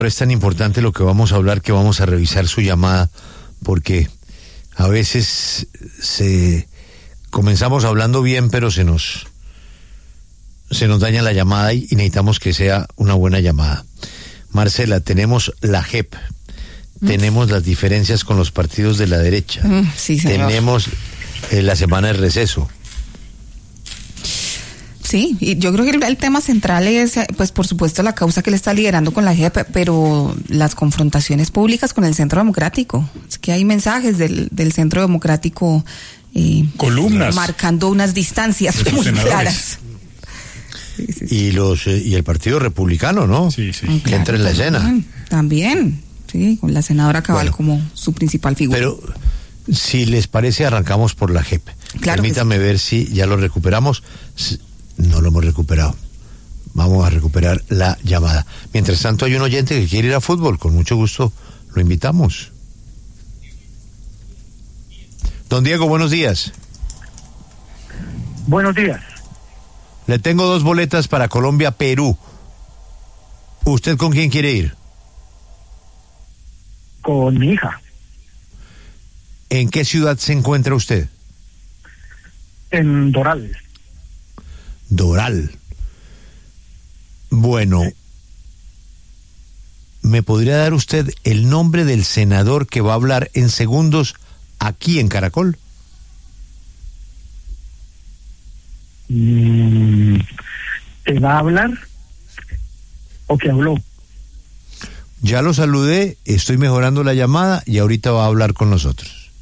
Es tan importante lo que vamos a hablar que vamos a revisar su llamada, porque a veces comenzamos hablando bien, pero se nos daña la llamada y necesitamos que sea una buena llamada. Marcela, tenemos la JEP, tenemos las diferencias con los partidos de la derecha, sí, señor. Tenemos la semana de receso. Sí, y yo creo que el tema central es, pues por supuesto, la causa que le está liderando con la JEP, pero las confrontaciones públicas con el Centro Democrático. Es que hay mensajes del Centro Democrático columnas marcando unas distancias muy claras. Sí. Y el Partido Republicano, ¿no? Sí. Que entra en la escena. También, sí, con la senadora Cabal como su principal figura. Pero si les parece, arrancamos por la JEP. Claro. Permítame ver si ya lo recuperamos. No lo hemos recuperado. Vamos a recuperar la llamada. Mientras tanto, hay un oyente que quiere ir a fútbol. Con mucho gusto lo invitamos. Don Diego, buenos días. Buenos días. Le tengo 2 boletas para Colombia-Perú. ¿Usted con quién quiere ir? Con mi hija. ¿En qué ciudad se encuentra usted? En Doral. Doral. Bueno, ¿me podría dar usted el nombre del senador que va a hablar en segundos aquí en Caracol? ¿Te va a hablar o que habló? Ya lo saludé, estoy mejorando la llamada y ahorita va a hablar con nosotros.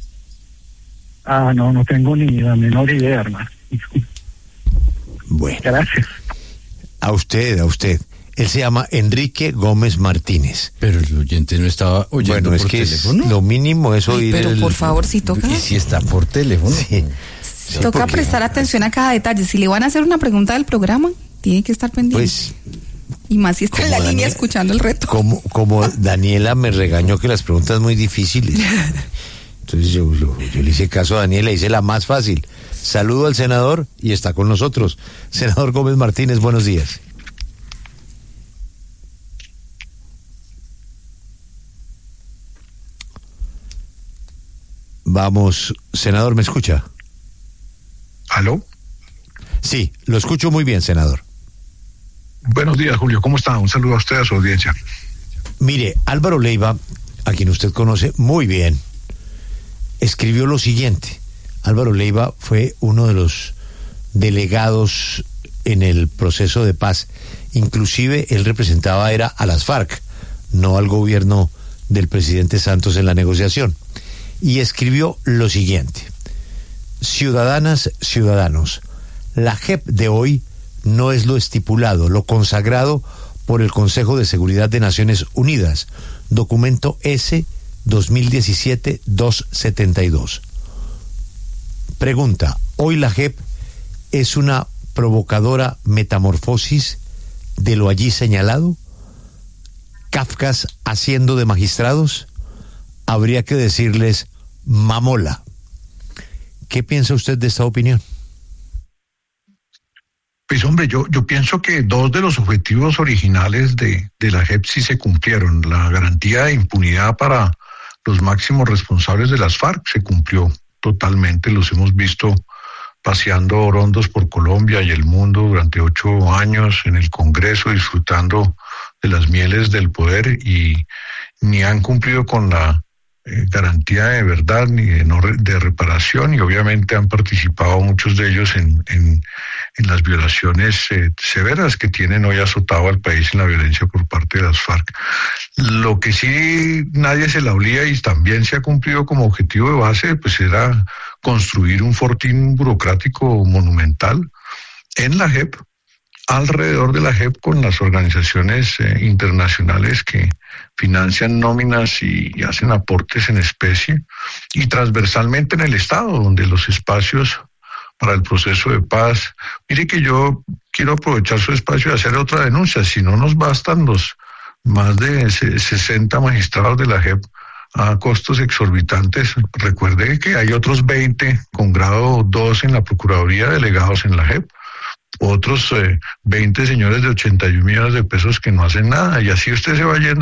No tengo ni la menor idea, hermano. Bueno. Gracias. A usted. Él se llama Enrique Gómez Martínez. Pero el oyente no estaba oyendo por teléfono. Lo mínimo es oír. Pero por favor, si toca. ¿Y si está por teléfono? Sí. Toca prestar atención a cada detalle. Si le van a hacer una pregunta del programa, tiene que estar pendiente. Pues, y más si está en la línea escuchando el reto. Como Daniela me regañó que las preguntas muy difíciles. Entonces yo le hice caso a Daniela, hice la más fácil. Saludo al senador y está con nosotros. Senador Gómez Martínez, buenos días. Vamos, senador, ¿me escucha? ¿Aló? Sí, lo escucho muy bien, senador. Buenos días, Julio, ¿cómo está? Un saludo a usted, a su audiencia. Mire, Álvaro Leiva, a quien usted conoce muy bien, escribió lo siguiente. Álvaro Leiva fue uno de los delegados en el proceso de paz. Inclusive él representaba a las FARC, no al gobierno del presidente Santos en la negociación. Y escribió lo siguiente: ciudadanas, ciudadanos, la JEP de hoy no es lo estipulado, lo consagrado por el Consejo de Seguridad de Naciones Unidas, documento S 2017-272. Pregunta: ¿hoy la JEP es una provocadora metamorfosis de lo allí señalado? ¿Kafkas haciendo de magistrados? Habría que decirles mamola. ¿Qué piensa usted de esta opinión? Pues hombre, yo pienso que 2 de los objetivos originales de la JEP sí se cumplieron. La garantía de impunidad para los máximos responsables de las FARC se cumplió totalmente. Los hemos visto paseando orondos por Colombia y el mundo durante 8 años en el Congreso, disfrutando de las mieles del poder, y ni han cumplido con la garantía de verdad ni de reparación, y obviamente han participado muchos de ellos en las violaciones severas que tienen hoy azotado al país en la violencia por parte de las FARC. Lo que sí nadie se la olía y también se ha cumplido como objetivo de base, pues era construir un fortín burocrático monumental en la JEP, alrededor de la JEP, con las organizaciones internacionales que financian nóminas y hacen aportes en especie, y transversalmente en el Estado, donde los espacios para el proceso de paz. Mire que yo quiero aprovechar su espacio y hacer otra denuncia. Si no nos bastan los más de 60 magistrados de la JEP a costos exorbitantes, recuerde que hay otros 20 con grado 2 en la Procuraduría, delegados en la JEP. otros 20 señores de 81 millones de pesos que no hacen nada, y así usted se va yendo